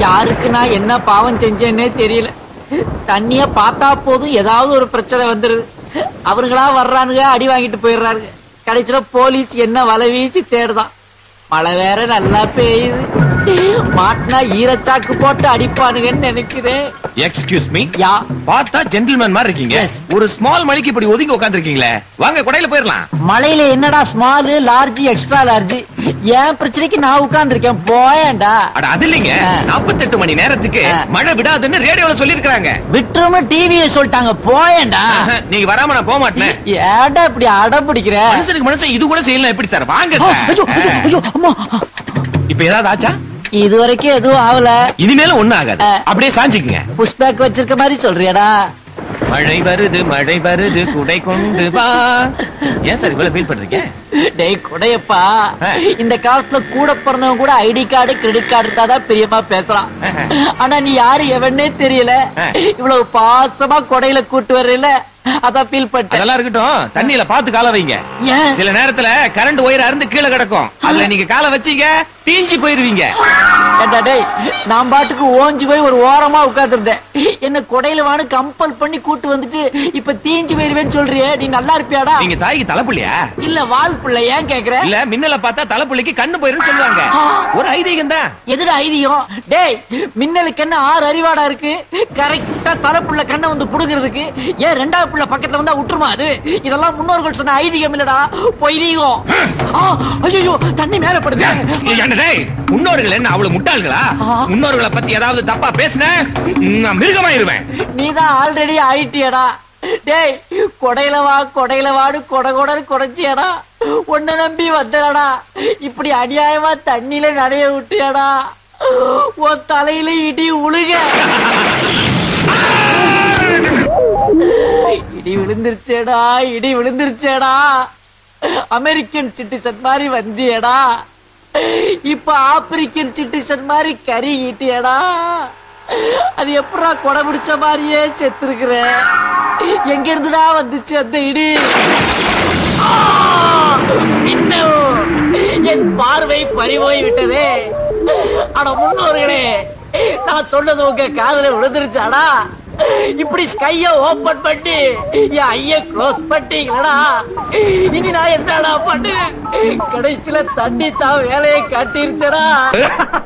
யாருக்கு நான் என்ன பாவம் செஞ்சேன்னே தெரியல. தண்ணிய பார்த்தா போதும் ஏதாவது ஒரு பிரச்சனை வந்துருது. அவர்களா வர்றானுங்க, அடி வாங்கிட்டு போயிடுறாருங்க. கடைசியில போலீஸ் என்ன வலை வீசி தேடுதான். மழை வேற நல்லா பெய்யுது. மாட்டினா ஈரச்சாக்கு போட்டு அடிப்பானுங்கன்னு நினைக்கிறேன். Excuse me. யா. பார்த்தா ஜென்டில்மேன் மாதிரி இருக்கீங்க. Yes. ஒரு ஸ்மால் மணிக்கு இப்படி ஒதுங்கி உட்கார்ந்திருக்கீங்களே, வாங்க கொடையில போயிரலாம். மழையில என்னடா ஸ்மால், லார்ஜ், எக்ஸ்ட்ரா லார்ஜ்? என் பிரச்சனைக்கு நான் உட்கார்ந்து இருக்கேன், போயேன்டா. அட அது இல்லைங்க, 48 மணி நேரத்துக்கு மழை விடாதுன்னு ரேடியோல சொல்லிருக்காங்க. விட்டுருமா டிவியை சொல்லிட்டாங்க, போயேன்டா. நீங்க வராம நான் போக மாட்டேன். ஏன்டா இப்படி அடம் பிடிக்கிற? மனுஷனுக்கு மனுஷன் இது கூட செய்யலாம் எப்படி சார்? வாங்க ஐயோ, சார். ஐயோ, அம்மா. இப்ப ஏதாவது ஆச்சா? இது வரைக்கும் எதுவும் ஆகல. இனிமேலும் ஒண்ணும் ஆகாது. அப்படியே சாஞ்சிக்குங்க. புஷ் பேக் வச்சிருக்க மாதிரி சொல்றியடா? மழை வருது குடை கொண்டு வா. ஏன் சார் இவ்வளவு ஃபீல் பண்றீங்க? டேய் குடையப்பா, இந்த காலத்துல கூட பிறந்தவங்க கூட ஐடி கார்டு கிரெடிட் கார்டு இருந்தாதான் பிரியமா பேசலாம். ஆனா நீ யாரு எவனே தெரியல, இவ்வளவு பாசமா கொடையில கூட்டு வர்றல, அதான் ஃபீல் பண்ண. அதெல்லாம் இருக்கட்டும், தண்ணியில பாத்து கால வைங்க. சில நேரத்துல கரண்ட் ஒயர் அறுந்து கீழே கிடக்கும், அதுல நீங்க கால வச்சீங்க தீஞ்சி போயிருவீங்க. டேய், நான் பாட்டுக்கு ஓஞ்சி போய் ஒரு ஓரமா உட்கார்ந்து இருந்தேன். என்ன கொடையில வான்னு கம்பல் பண்ணி கூட்டு வந்துட்டு இப்ப தீஞ்சு போயிருவேன்னு சொல்றியே, நீ நல்லா இருப்பியாடா? நீங்க தாய்க்கு தலைப்புள்ளியா? இல்ல வால் புள்ள. ஏன் கேக்குற? இல்ல மின்னல பார்த்தா தலைப்புள்ளிக்கு கண்ணு போயிருன்னு சொல்லுவாங்க. ஒரு ஐதீகம் தான். எதுடா ஐதீகம்? டேய், மின்னலுக்கு என்ன 6 அறிவாடா இருக்கு? கரெக்டா தலைப்புள்ள கண்ணை வந்து புடுங்கிறதுக்கு. ஏன் 2வது புள்ள பக்கத்துல வந்தா விட்டுருமா அது? இதெல்லாம் முன்னோர்கள் சொன்ன ஐதீகம் இல்லடா, பொய்தீகம். ஐயோ, தண்ணி மேல படுது. முன்னோர்கள் என்ன அவ்வளவு முட்டாள்களா? முன்னோர்களை பத்தி ஏதாவது தப்பா பேசுன நான் மிருகமாயிருவேன். நீதான் ஆல்ரெடி ஆயிட்டியடா. டேய், கொடையில வாடு கொடை கொடைச்சியடா. உன்னை நம்பி வந்தடா, இப்படி அநியாயமா தண்ணியில நடைய விட்டியடா. உன் தலையில இடி உழுக. இடி விழுந்துருச்சேடா. அமெரிக்கன் சிட்டிசன் மாதிரி வந்தியடா. இப்ப ஆப்பிரிக்கன் சிட்டிசன் மாதிரி கறி ஈட்டியடா. அது எப்படா கொடை பிடிச்ச மாதிரியே செத்துருக்குற? எங்க இருந்துடா வந்துச்சு அந்த இடி? என் பார்வை பறிபோய் விட்டதே. ஆனா முன்னோர்களே, நான் சொன்னது உங்க காதுல விழுந்துருச்சாடா? இப்படி ஸ்கைய ஓபன் பண்ணி என் ஐய க்ளோஸ் பண்ணிட்டீங்களா? இனி நான் என்னடா பண்ணு? கடைசியில தண்ணி தான் வேலையை காட்டிருச்சடா.